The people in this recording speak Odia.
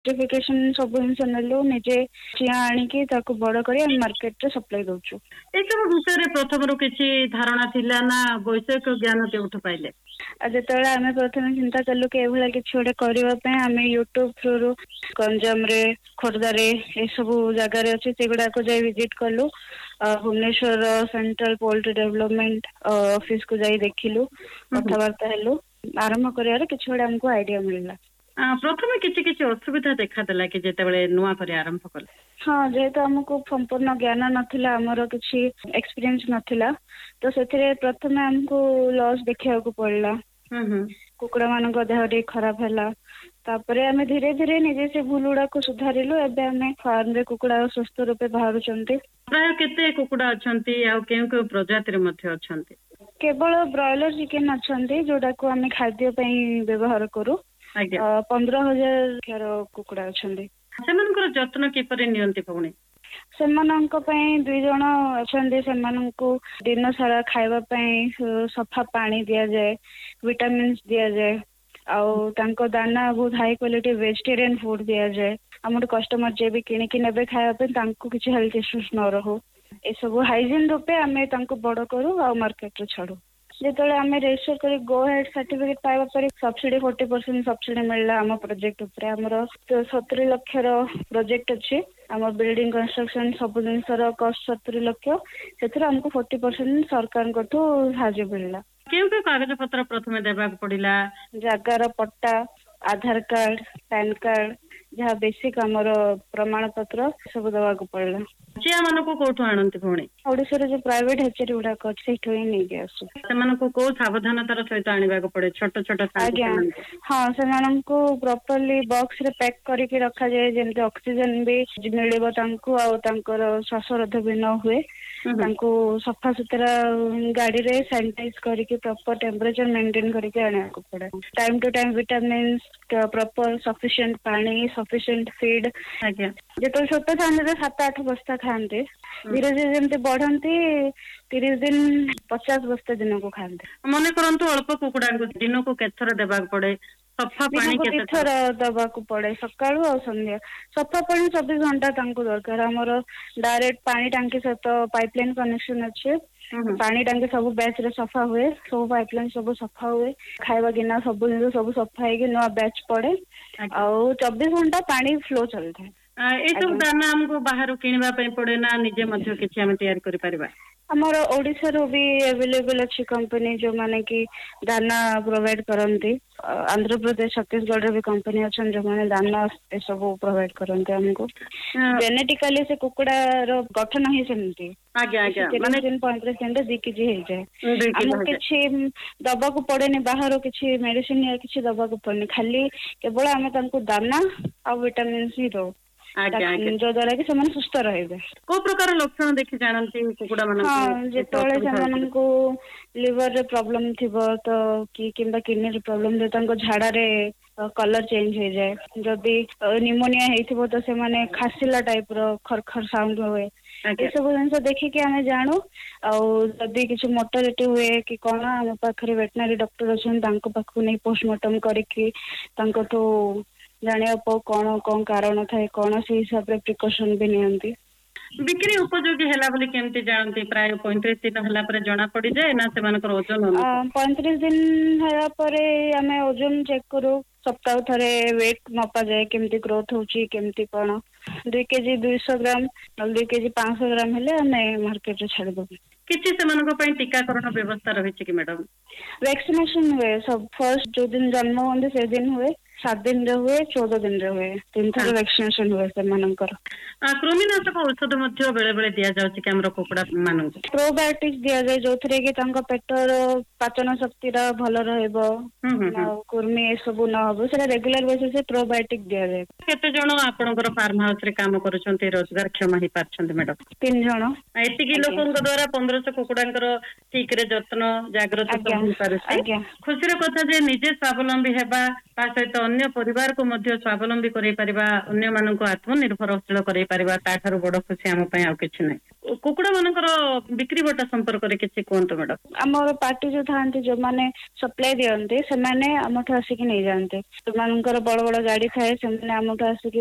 सर्टिफिकेशन सब जिन नेलु निजे चिया आनिकी ताको बड़ करी हम मार्केट रे सप्लाई दउछु। ए सब विषय प्रथम रु किछि धारणा थिला ना वैषयिक ज्ञान केउठ पाइले? जेतବେଳେ ଆମେ ପ୍ରଥମେ ଚିନ୍ତା କଲୁ କି ଏଭଳିଆ କିଛି ଗୋଟେ କରିବା ପାଇଁ ଆମେ ୟୁଟ୍ୟୁବ ଥ୍ରୁରୁ ଗଞ୍ଜାମରେ ଖୋର୍ଦ୍ଧାରେ ଏସବୁ ଜାଗାରେ ଅଛି ସେଗୁଡାକୁ ଯାଇ ଭିଜିଟ କଲୁ। ଭୁବନେଶ୍ୱର ସେଣ୍ଟ୍ରାଲ ପୋଲ୍ଟ୍ରି ଡେଭଲପମେଣ୍ଟ ଅଫିସକୁ ଯାଇ ଦେଖିଲୁ, କଥାବାର୍ତ୍ତା ହେଲୁ। ଆରମ୍ଭ କରିବାର କିଛି ଗୋଟେ ଆମକୁ ଆଇଡିଆ ମିଳିଲା। ପ୍ରଥମେ କିଛି କିଛି ଅସୁବିଧା ଦେଖାଦେଲା କି ଯେତେବେଳେ ନୂଆ କରି ଆରମ୍ଭ କଲେ? ହଁ, ଯେହେତୁ ଆମକୁ ସମ୍ପୂର୍ଣ୍ଣ ଜ୍ଞାନ ନଥିଲା, ଆମର କିଛି ଏକ୍ସପିରିଏନ୍ସ ନଥିଲା, ତ ସେଥିରେ ପ୍ରଥମେ ଆମକୁ ଲସ୍ ଦେଖିବାକୁ ପଡିଲା। କୁକୁଡା ମାନଙ୍କ ଦେହ ଟିକେ ଖରାପ ହେଲା। ତାପରେ ଆମେ ଧୀରେ ଧୀରେ ନିଜେ ସେ ଭୁଲ ଗୁଡାକୁ ସୁଧାରିଲୁ। ଏବେ ଆମେ ଫାର୍ମରେ କୁକୁଡା ସୁସ୍ଥ ରୂପେ ବାହାରୁଛନ୍ତି। ପ୍ରାୟ କେତେ କୁକୁଡା ଅଛନ୍ତି ଆଉ କେଉଁ କେଉଁ ପ୍ରଜାତିରେ ମଧ୍ୟ ଅଛନ୍ତି? କେବଳ ବ୍ରଏଲର ଚିକେନ ଅଛନ୍ତି ଯୋଉଟାକୁ ଆମେ ଖାଦ୍ୟ ପାଇଁ ବ୍ୟବହାର କରୁ। 15,000 କୁକୁଡା ଅଛନ୍ତି। ସେମାନଙ୍କର ଯତ୍ନ କିପରି ନିଅନ୍ତି ଭଉଣୀ? ସେମାନଙ୍କ ପାଇଁ 2 ଜଣ ଅଛନ୍ତି। ସେମାନଙ୍କୁ ଦିନ ସାରା ଖାଇବା ପାଇଁ ସଫା ପାଣି ଦିଆଯାଏ, ଭିଟାମିନ୍ସ ଦିଆଯାଏ, ଆଉ ତାଙ୍କ ଦାନା ବହୁତ ହାଇ କ୍ୱାଲିଟି ଭେଜିଟେରିଆନ ଫୁଡ ଦିଆଯାଏ। ଆମର କଷ୍ଟମର ଯିଏ ବି କିଣିକି ନେବେ ଖାଇବା ପାଇଁ ତାଙ୍କୁ କିଛି ହେଲ୍ଥ ଇସ୍ୟୁଜ ନ ରହୁ, ଏସବୁ ହାଇଜିନ ରୂପେ ଆମେ ତାଙ୍କୁ ବଡ କରୁ ଆଉ ମାର୍କେଟରେ ଛାଡୁ। ଯେତେବେଳେ ଆମେ ରେଜିଷ୍ଟର କରି ଗୋ ହେଡ୍ ସାର୍ଟିଫିକେଟ ପାଇବା ପରେ ସବସିଡି 40% ସବସିଡି ମିଳିଲା ଆମ ପ୍ରୋଜେକ୍ଟ ଉପରେ। ଆମର 70 ଲକ୍ଷର ପ୍ରୋଜେକ୍ଟ ଅଛି। ଆମ ବିଲ୍ଡିଂ କନଷ୍ଟ୍ରକ୍ସନ ସବୁ ଜିନିଷର କଷ୍ଟ 70 ଲକ୍ଷ, ସେଥିରେ ଆମକୁ 40% ସରକାରଙ୍କଠୁ ସାହାଯ୍ୟ ମିଳିଲା। କେଉଁ କେଉଁ କାଗଜ ପତ୍ର ପ୍ରଥମେ ଦେବାକୁ ପଡିଲା? ଜାଗାର ପଟ୍ଟା, ଆଧାର କାର୍ଡ, ପ୍ୟାନ କାର୍ଡ, ଯାହା ବେସିକ ଆମର ପ୍ରମାଣ ପତ୍ର ସବୁ ଦେବାକୁ ପଡିଲା। ଚିଆ ମାନଙ୍କୁ କୋଉଠୁ ଆଣନ୍ତି ଭଉଣୀ? ଓଡିଶାରେ ଯୋଉ ପ୍ରାଇଭେଟ ହେଚେରୀ ଗୁଡାକ ଅଛି ସେଇଠୁ ହିଁ ନେଇକି ଆସୁ। ସେମାନଙ୍କୁ କୋଉ ସାବଧାନତାର ସହିତ ଆଣିବାକୁ ପଡେ? ଛୋଟ ଛୋଟ ଆଜ୍ଞା, ହଁ, ସେମାନଙ୍କୁ ପ୍ରପରଲି ବକ୍ସ ରେ ପ୍ୟାକ୍ କରିକି ରଖାଯାଏ, ଯେମିତି ଅକ୍ସିଜେନ ବି ମିଳିବ ତାଙ୍କୁ ଆଉ ତାଙ୍କର ଶ୍ୱାସରୋଧ ବି ନ ହୁଏ। ତାଙ୍କୁ ସଫାସୁତୁରା ଗାଡିରେ ସାନିଟାଇଜ କରିକି ପ୍ରପର ଟେମ୍ପରେଚର ମେଣ୍ଟେନ କରିକି ଆଣିବାକୁ ପଡେ। Time to time vitamins, proper sufficient ପାଣି, ସଫିସିଏଣ୍ଟ ଫିଡ। ଯେତେବେଳେ ଛୋଟ ଥାଆନ୍ତି 7-8 ବସ୍ତା ଖାଆନ୍ତି, ଧୀରେ ଧୀରେ ଯେମିତି ବଢନ୍ତି 30 ଦିନ 50 ବସ୍ତା ଦିନକୁ ଖାଆନ୍ତି। ମନେ କରନ୍ତୁ ଅଳ୍ପ କୁକୁଡାଙ୍କୁ ଦିନକୁ କେତେଥର ଦେବାକୁ ପଡେ? ସଫା ପାଣି ଦିନକୁ 2 ଥର ଦେବାକୁ ପଡେ, ସକାଳୁ ଆଉ ସନ୍ଧ୍ୟା। ସଫା ପାଣି 24 ଘଣ୍ଟା ତାଙ୍କୁ ଦରକାର। ଆମର ଡାଇରେକ୍ଟ ପାଣି ଟାଙ୍କି ସହିତ ପାଇପ ଲାଇନ କନେକ୍ସନ ଅଛି। ପାଣି ଟାଙ୍କି ସବୁ ବ୍ୟାଚ୍ ରେ ସଫା ହୁଏ, ସବୁ ପାଇପ ଲାଇନ ସବୁ ସଫା ହୁଏ, ଖାଇବା ଗିନା ସବୁ ଜିନିଷ ସବୁ ସଫା ହେଇକି ନୂଆ ବ୍ୟାଚ୍ ପଡେ, ଆଉ 24 ଘଣ୍ଟା ପାଣି ଫ୍ଲୋ ଚାଲିଥାଏ। ଏଇସବୁ ଦାନା ଆମକୁ ବାହାରୁ କିଣିବା ପାଇଁ ପଡେ ନା ନିଜେ ମଧ୍ୟ କିଛି ଆମେ ତିଆରି କରିପାରିବା? ଆମର ଓଡିଶାରୁ ବି ଆଭେଲେବଲ ଅଛି କମ୍ପାନୀ ଯୋଉମାନେ କି ଦାନା ପ୍ରୋଭାଇଡ କରନ୍ତି। ଆନ୍ଧ୍ରପ୍ରଦେଶ, ଛତିଶଗଡରେ ବି କମ୍ପାନୀ ଅଛନ୍ତି ଯୋଉମାନେ ଦାନା ଏସବୁ ପ୍ରୋଭାଇଡ କରନ୍ତି ଆମକୁ। ଜେନେଟିକାଲି ସେ କୁକୁଡାର ଗଠନ ହିଁ ସେମିତି। 30 ଦିନ 35 ଦିନରେ 2 କେଜି ହେଇଯାଏ। ଆମକୁ କିଛି ଦବାକୁ ପଡେନି, ବାହାରୁ କିଛି ମେଡିସିନ କିଛି ଦବାକୁ ପଡେନି, ଖାଲି କେବଳ ଆମେ ତାଙ୍କୁ ଦାନା ଆଉ ଭିଟାମିନ୍ସ ହିଁ ଦଉ, ଯୋ ଦ୍ୱାରା କି ସେମାନେ ସୁସ୍ଥ ରହିବେ। କୋଉ ପ୍ରକାର ଲକ୍ଷଣ ଦେଖି ଜାଣନ୍ତି କୁକୁଡା ମାନଙ୍କୁ? ହଁ, ଯେତେବେଳେ ସେମାନଙ୍କୁ ଲିଭରରେ ପ୍ରୋବ୍ଲେମ ଥିବ ତ କିମ୍ବା କିଡନୀରେ ପ୍ରୋବ୍ଲେମ ଥିବ, ତାଙ୍କ ଝାଡାରେ କଲର ଚେଞ୍ଜ ହେଇଯାଏ। ଯଦି ନିମୋନିଆ ହେଇଥିବ ତ ସେମାନେ ଖାସିଲା ଟାଇପ ର ଖରଖର ସାଉଣ୍ଡ ହୁଏ। ଏସବୁ ଜିନିଷ ଦେଖିକି ଆମେ ଜାଣୁ। ଆଉ ଯଦି କିଛି ମୋଟାଲିଟି ହୁଏ କି କଣ, ଆମ ପାଖରେ ଭେଟନାରୀ ଡକ୍ଟର ଅଛନ୍ତି, ତାଙ୍କ ପାଖକୁ ନେଇ ପୋଷ୍ଟମର୍ଟମ କରିକି ତାଙ୍କଠୁ ଜାଣିବା କଣ କଣ କାରଣ ଥାଏ, କଣ ସେଇ ହିସାବରେ ପ୍ରିକସନ ବି ନିଅନ୍ତି। ବିକ୍ରି ଉପଯୋଗୀ ହେଲା ବୋଲି କେମିତି ଜାଣନ୍ତି? ପ୍ରାୟ 35 ଦିନ ହେଲା ପରେ ଜଣା ପଡିଯାଏ ନା ସେମାନଙ୍କର ଓଜନ? 35 ଦିନ ହେଲା ପରେ ଆମେ ଓଜନ ଚେକ୍ କରୁ। ସପ୍ତାହ ଥରେ ୱେଟ ମପାଯାଏ, କେମିତି ଗ୍ରୋଥ ହଉଛି, କେମିତି କଣ। 2 କେଜି 200 ଗ୍ରାମ, 2 କେଜି 500 ଗ୍ରାମ ହେଲେ ଆମେ ମାର୍କେଟରେ ଛାଡିଦବୁ। କିଛି ସେମାନଙ୍କ ପାଇଁ ଟିକାକରଣ ବ୍ୟବସ୍ଥା ରହିଛି କି ମ୍ୟାଡାମ? ଭ୍ୟାକ୍ସିନେସନ ହୁଏ, ଫାର୍ଷ୍ଟ ଯୋଉ ଦିନ ଜନ୍ମ ହୁଅନ୍ତି ସେଦିନ ହୁଏ, 7 ଦିନରେ ହୁଏ, 14 ଦିନରେ ହୁଏ, 3 ଥର ଭ୍ୟାକ୍ସିନେସନ ହୁଏ ସେମାନଙ୍କର। କୃମିନାଶକ ଔଷଧ ମଧ୍ୟ ବେଳେ ବେଳେ ଦିଆଯାଉଛି କି ଆମର କୁକୁଡା ମାନଙ୍କୁ? ପ୍ରୋବାୟୋଟିକ୍ସ ଦିଆଯାଏ, ଯୋଉଥିରେ କି ତାଙ୍କ ପେଟର ପାଚନ ଶକ୍ତିର ଭଲ ରହିବ, ଆଉ କୁର୍ମି ଏସବୁ ନହବ, ସେଟା ରେଗୁଲାର ବେସିସରେ ପ୍ରୋବାୟୋଟିକ ଦିଆଯାଏ। କେତେ ଜଣ ଆପଣଙ୍କର ଫାର୍ମ ହାଉସ ରେ କାମ କରୁଛନ୍ତି, ରୋଜଗାର କ୍ଷମ ହେଇପାରୁଛନ୍ତି ମ୍ୟାଡାମ? 3 ଜଣ। ଏତିକି ଲୋକଙ୍କ ଦ୍ଵାରା 1500 କୁକୁଡାଙ୍କର ଠିକ ରେ ଯତ୍ନ ଜାଗ୍ରତ ହେଇପାରୁଛି। ଖୁସିର କଥା ଯେ ନିଜେ ସ୍ୱାବଲମ୍ବୀ ହେବା, ତା ସହିତ ଅନ୍ୟ ପରିବାରକୁ ମଧ୍ୟ ସ୍ୱାବଲମ୍ବୀ କରେଇ ପାରିବା, ଅନ୍ୟମାନଙ୍କୁ ଆତ୍ମନିର୍ଭରଶୀଳ କରେଇ ପାରିବା, ତାଠାରୁ ବଡ ଖୁସି ଆମ ପାଇଁ ଆଉ କିଛି ନାହିଁ। କୁକୁଡା ମାନଙ୍କର ବିକ୍ରି ବଟା ସମ୍ପର୍କରେ କିଛି କୁହନ୍ତୁ ମ୍ୟାଡାମ। ଆମର ପାର୍ଟି ଯୋଉ ଥାନ୍ତି ଯୋଉମାନେ ସପ୍ଲାଇ ଦିଅନ୍ତି ସେମାନେ ଆମଠୁ ଆସିକି ନେଇଯାଆନ୍ତି। ସେମାନଙ୍କର ବଡ ବଡ ଗାଡି ଥାଏ, ସେମାନେ ଆମଠୁ ଆସିକି